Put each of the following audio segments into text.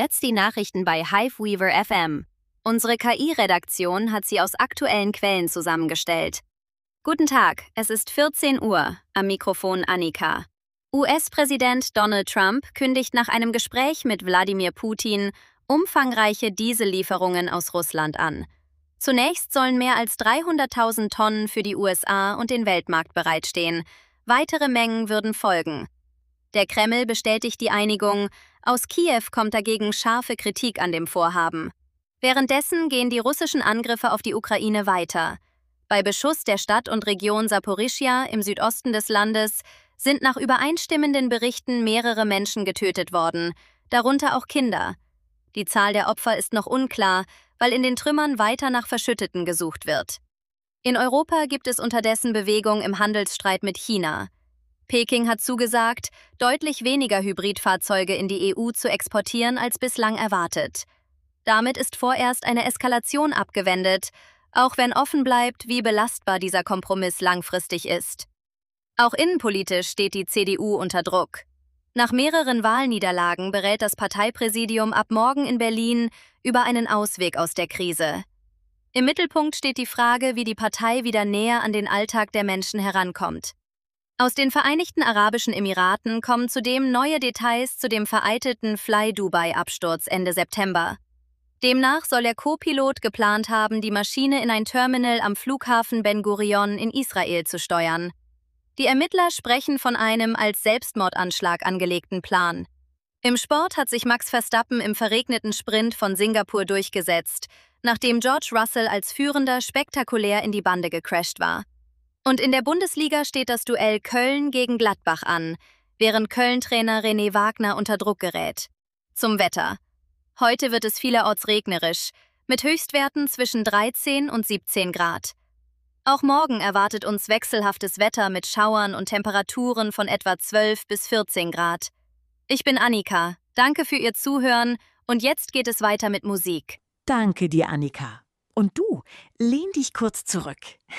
Jetzt die Nachrichten bei Hiveweaver FM. Unsere KI-Redaktion hat sie aus aktuellen Quellen zusammengestellt. Guten Tag, es ist 14 Uhr, am Mikrofon Annika. US-Präsident Donald Trump kündigt nach einem Gespräch mit Wladimir Putin umfangreiche Diesellieferungen aus Russland an. Zunächst sollen mehr als 300.000 Tonnen für die USA und den Weltmarkt bereitstehen. Weitere Mengen würden folgen. Der Kreml bestätigt die Einigung, aus Kiew kommt dagegen scharfe Kritik an dem Vorhaben. Währenddessen gehen die russischen Angriffe auf die Ukraine weiter. Bei Beschuss der Stadt und Region Saporischschja im Südosten des Landes sind nach übereinstimmenden Berichten mehrere Menschen getötet worden, darunter auch Kinder. Die Zahl der Opfer ist noch unklar, weil in den Trümmern weiter nach Verschütteten gesucht wird. In Europa gibt es unterdessen Bewegung im Handelsstreit mit China. Peking hat zugesagt, deutlich weniger Hybridfahrzeuge in die EU zu exportieren als bislang erwartet. Damit ist vorerst eine Eskalation abgewendet, auch wenn offen bleibt, wie belastbar dieser Kompromiss langfristig ist. Auch innenpolitisch steht die CDU unter Druck. Nach mehreren Wahlniederlagen berät das Parteipräsidium ab morgen in Berlin über einen Ausweg aus der Krise. Im Mittelpunkt steht die Frage, wie die Partei wieder näher an den Alltag der Menschen herankommt. Aus den Vereinigten Arabischen Emiraten kommen zudem neue Details zu dem vereitelten Fly-Dubai-Absturz Ende September. Demnach soll der Co-Pilot geplant haben, die Maschine in ein Terminal am Flughafen Ben Gurion in Israel zu steuern. Die Ermittler sprechen von einem als Selbstmordanschlag angelegten Plan. Im Sport hat sich Max Verstappen im verregneten Sprint von Singapur durchgesetzt, nachdem George Russell als Führender spektakulär in die Bande gecrasht war. Und in der Bundesliga steht das Duell Köln gegen Gladbach an, während Köln-Trainer René Wagner unter Druck gerät. Zum Wetter. Heute wird es vielerorts regnerisch, mit Höchstwerten zwischen 13 und 17 Grad. Auch morgen erwartet uns wechselhaftes Wetter mit Schauern und Temperaturen von etwa 12 bis 14 Grad. Ich bin Annika, danke für Ihr Zuhören und jetzt geht es weiter mit Musik. Danke dir, Annika. Und du, lehn dich kurz zurück.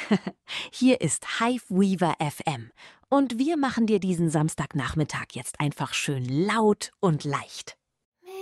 Hier ist Hiveweaver FM und wir machen dir diesen Samstagnachmittag jetzt einfach schön laut und leicht.